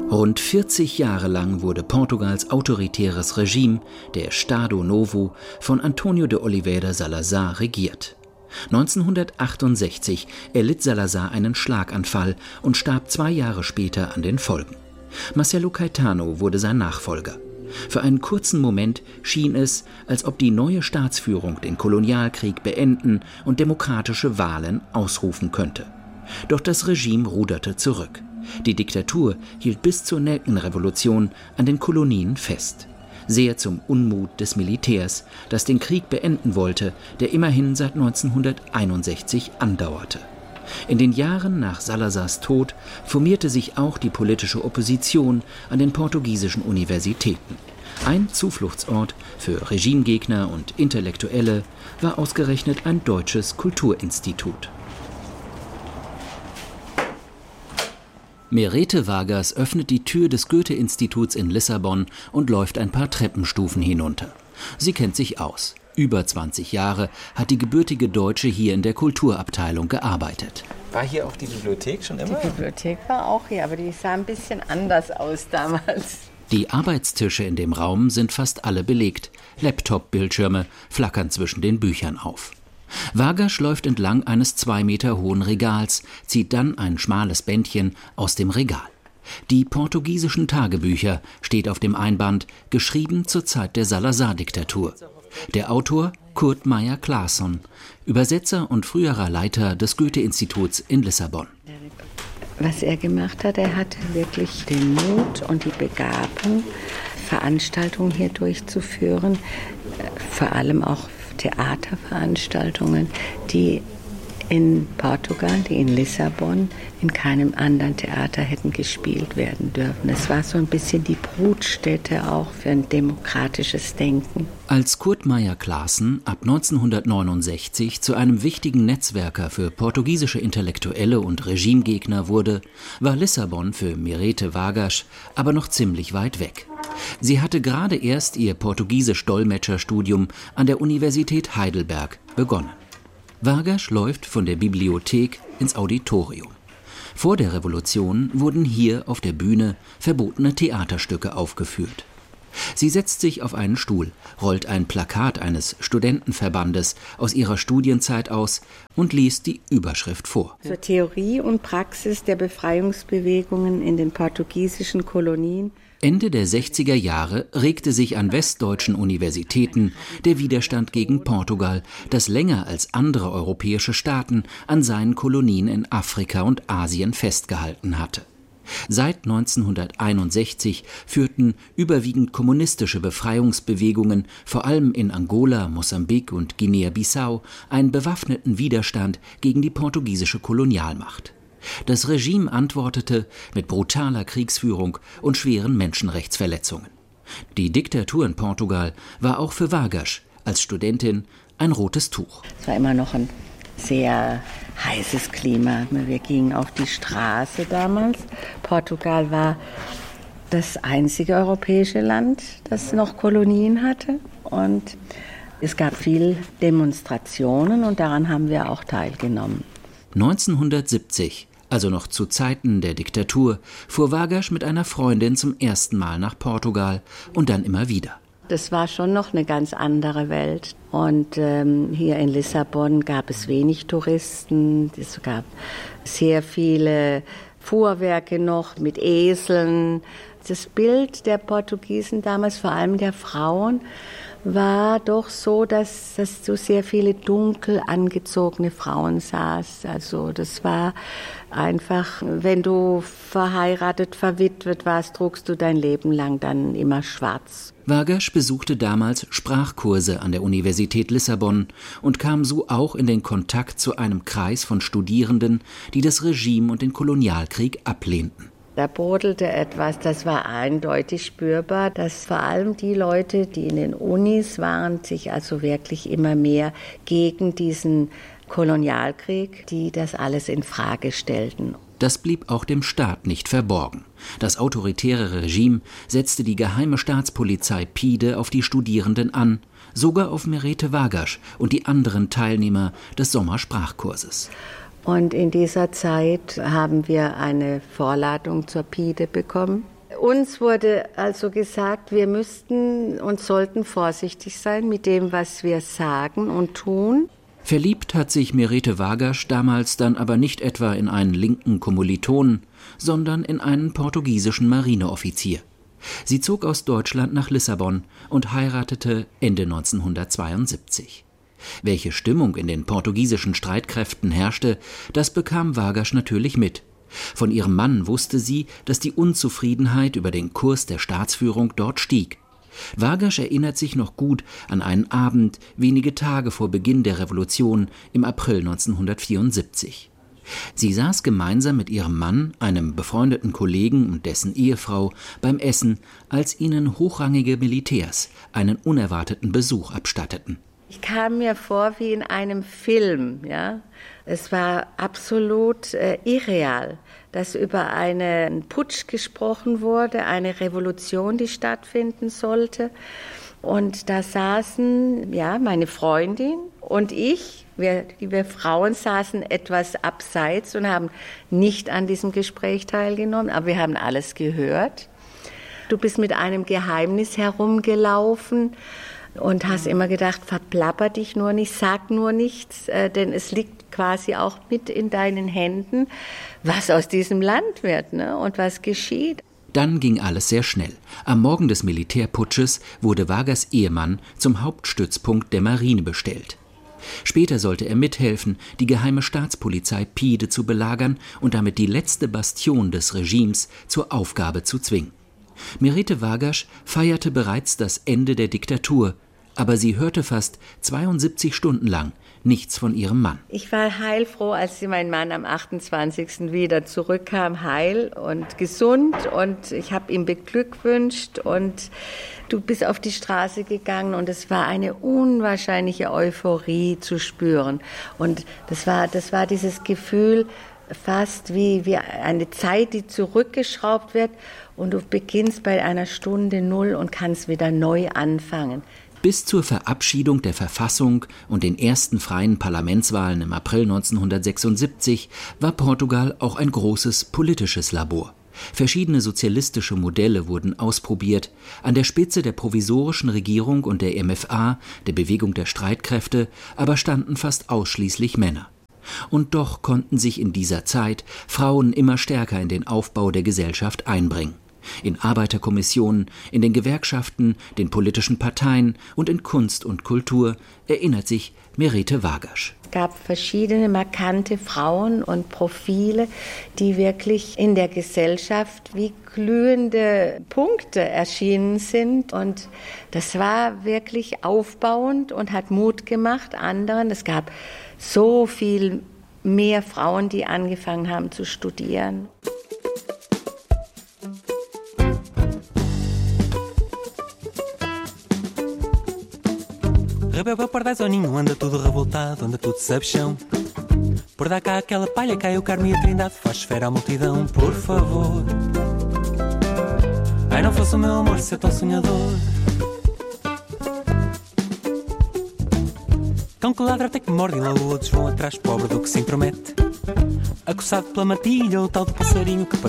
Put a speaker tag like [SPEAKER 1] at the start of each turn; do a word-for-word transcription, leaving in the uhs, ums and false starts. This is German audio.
[SPEAKER 1] Rund vierzig Jahre lang wurde Portugals autoritäres Regime, der Estado Novo, von António de Oliveira Salazar regiert. neunzehnhundertachtundsechzig erlitt Salazar einen Schlaganfall und starb zwei Jahre später an den Folgen. Marcelo Caetano wurde sein Nachfolger. Für einen kurzen Moment schien es, als ob die neue Staatsführung den Kolonialkrieg beenden und demokratische Wahlen ausrufen könnte. Doch das Regime ruderte zurück. Die Diktatur hielt bis zur Nelkenrevolution an den Kolonien fest. Sehr zum Unmut des Militärs, das den Krieg beenden wollte, der immerhin seit neunzehnhunderteinundsechzig andauerte. In den Jahren nach Salazars Tod formierte sich auch die politische Opposition an den portugiesischen Universitäten. Ein Zufluchtsort für Regimegegner und Intellektuelle war ausgerechnet ein deutsches Kulturinstitut. Merete Vargas öffnet die Tür des Goethe-Instituts in Lissabon und läuft ein paar Treppenstufen hinunter. Sie kennt sich aus. Über zwanzig Jahre hat die gebürtige Deutsche hier in der Kulturabteilung gearbeitet.
[SPEAKER 2] War hier auch die Bibliothek schon immer?
[SPEAKER 3] Die Bibliothek war auch hier, aber die sah ein bisschen anders aus damals.
[SPEAKER 1] Die Arbeitstische in dem Raum sind fast alle belegt. Laptop-Bildschirme flackern zwischen den Büchern auf. Vargas läuft entlang eines zwei Meter hohen Regals, zieht dann ein schmales Bändchen aus dem Regal. Die portugiesischen Tagebücher steht auf dem Einband, geschrieben zur Zeit der Salazar-Diktatur. Der Autor Kurt Meyer-Claesson, Übersetzer und früherer Leiter des Goethe-Instituts in Lissabon.
[SPEAKER 3] Was er gemacht hat, er hatte wirklich den Mut und die Begabung, Veranstaltungen hier durchzuführen, vor allem auch Theaterveranstaltungen, die in Portugal, die in Lissabon, in keinem anderen Theater hätten gespielt werden dürfen. Es war so ein bisschen die Brutstätte auch für ein demokratisches Denken.
[SPEAKER 1] Als Kurt Meyer-Claesson ab neunzehnhundertneunundsechzig zu einem wichtigen Netzwerker für portugiesische Intellektuelle und Regimegegner wurde, war Lissabon für Merete Vargas aber noch ziemlich weit weg. Sie hatte gerade erst ihr Portugiesisch-Dolmetscherstudium an der Universität Heidelberg begonnen. Vargas läuft von der Bibliothek ins Auditorium. Vor der Revolution wurden hier auf der Bühne verbotene Theaterstücke aufgeführt. Sie setzt sich auf einen Stuhl, rollt ein Plakat eines Studentenverbandes aus ihrer Studienzeit aus und liest die Überschrift vor.
[SPEAKER 3] Zur Theorie und Praxis der Befreiungsbewegungen in den portugiesischen Kolonien.
[SPEAKER 1] Ende der sechziger Jahre regte sich an westdeutschen Universitäten der Widerstand gegen Portugal, das länger als andere europäische Staaten an seinen Kolonien in Afrika und Asien festgehalten hatte. Seit neunzehnhunderteinundsechzig führten überwiegend kommunistische Befreiungsbewegungen, vor allem in Angola, Mosambik und Guinea-Bissau, einen bewaffneten Widerstand gegen die portugiesische Kolonialmacht. Das Regime antwortete mit brutaler Kriegsführung und schweren Menschenrechtsverletzungen. Die Diktatur in Portugal war auch für Vargas als Studentin ein rotes Tuch.
[SPEAKER 3] Es war immer noch ein sehr heißes Klima. Wir gingen auf die Straße damals. Portugal war das einzige europäische Land, das noch Kolonien hatte. Und es gab viele Demonstrationen und daran haben wir auch teilgenommen.
[SPEAKER 1] neunzehnhundertsiebzig, also noch zu Zeiten der Diktatur, fuhr Vargas mit einer Freundin zum ersten Mal nach Portugal und dann immer wieder.
[SPEAKER 3] Das war schon noch eine ganz andere Welt. Und ähm, hier in Lissabon gab es wenig Touristen. Es gab sehr viele Fuhrwerke noch mit Eseln. Das Bild der Portugiesen damals, vor allem der Frauen, war doch so, dass, dass du sehr viele dunkel angezogene Frauen sahst. Also das war einfach, wenn du verheiratet, verwitwet warst, trugst du dein Leben lang dann immer schwarz.
[SPEAKER 1] Vargas besuchte damals Sprachkurse an der Universität Lissabon und kam so auch in den Kontakt zu einem Kreis von Studierenden, die das Regime und den Kolonialkrieg ablehnten.
[SPEAKER 3] Da brodelte etwas, das war eindeutig spürbar, dass vor allem die Leute, die in den Unis waren, sich also wirklich immer mehr gegen diesen Kolonialkrieg, die das alles in Frage stellten.
[SPEAKER 1] Das blieb auch dem Staat nicht verborgen. Das autoritäre Regime setzte die geheime Staatspolizei PIDE auf die Studierenden an, sogar auf Merete Vargas und die anderen Teilnehmer des Sommersprachkurses.
[SPEAKER 3] Und in dieser Zeit haben wir eine Vorladung zur PIDE bekommen. Uns wurde also gesagt, wir müssten und sollten vorsichtig sein mit dem, was wir sagen und tun.
[SPEAKER 1] Verliebt hat sich Merete Vargas damals dann aber nicht etwa in einen linken Kommilitonen, sondern in einen portugiesischen Marineoffizier. Sie zog aus Deutschland nach Lissabon und heiratete Ende neunzehnhundertzweiundsiebzig. Welche Stimmung in den portugiesischen Streitkräften herrschte, das bekam Vargas natürlich mit. Von ihrem Mann wusste sie, dass die Unzufriedenheit über den Kurs der Staatsführung dort stieg. Vargas erinnert sich noch gut an einen Abend wenige Tage vor Beginn der Revolution im April neunzehnhundertvierundsiebzig. Sie saß gemeinsam mit ihrem Mann, einem befreundeten Kollegen und dessen Ehefrau, beim Essen, als ihnen hochrangige Militärs einen unerwarteten Besuch abstatteten.
[SPEAKER 3] Ich kam mir vor wie in einem Film, ja. Es war absolut äh, irreal, dass über einen Putsch gesprochen wurde, eine Revolution, die stattfinden sollte. Und da saßen, ja, meine Freundin und ich, wir, wir Frauen saßen etwas abseits und haben nicht an diesem Gespräch teilgenommen, aber wir haben alles gehört. Du bist mit einem Geheimnis herumgelaufen und hast immer gedacht, verplapper dich nur nicht, sag nur nichts, äh, denn es liegt quasi auch mit in deinen Händen, was aus diesem Land wird, ne, und was geschieht.
[SPEAKER 1] Dann ging alles sehr schnell. Am Morgen des Militärputsches wurde Vargas' Ehemann zum Hauptstützpunkt der Marine bestellt. Später sollte er mithelfen, die geheime Staatspolizei Pide zu belagern und damit die letzte Bastion des Regimes zur Aufgabe zu zwingen. Merete Vargas feierte bereits das Ende der Diktatur, aber sie hörte fast zweiundsiebzig Stunden lang nichts von ihrem Mann.
[SPEAKER 3] Ich war heilfroh, als mein Mann am achtundzwanzigsten wieder zurückkam, heil und gesund, und ich habe ihm beglückwünscht und du bist auf die Straße gegangen und es war eine unwahrscheinliche Euphorie zu spüren. Und das war, das war dieses Gefühl, fast wie, wie eine Zeit, die zurückgeschraubt wird und du beginnst bei einer Stunde Null und kannst wieder neu anfangen.
[SPEAKER 1] Bis zur Verabschiedung der Verfassung und den ersten freien Parlamentswahlen im April neunzehnhundertsechsundsiebzig war Portugal auch ein großes politisches Labor. Verschiedene sozialistische Modelle wurden ausprobiert. An der Spitze der provisorischen Regierung und der M F A, der Bewegung der Streitkräfte, aber standen fast ausschließlich Männer. Und doch konnten sich in dieser Zeit Frauen immer stärker in den Aufbau der Gesellschaft einbringen. In Arbeiterkommissionen, in den Gewerkschaften, den politischen Parteien und in Kunst und Kultur, erinnert sich Merete Vargas.
[SPEAKER 3] Es gab verschiedene markante Frauen und Profile, die wirklich in der Gesellschaft wie glühende Punkte erschienen sind. Und das war wirklich aufbauend und hat Mut gemacht anderen. Es gab so viel mehr Frauen, die angefangen haben zu studieren.
[SPEAKER 4] Rebelde pardazoninho, anda tudo revoltado, anda tudo sabichão. Por dar cá aquela palha, cai o Carmo e a Trindade, faz esfera à multidão, por favor. Ai, não fosse o meu amor ser tão sonhador. Cão que ladra até que morde e logo outros vão atrás, pobre do que se intromete. Acossado pela matilha, o tal do passarinho que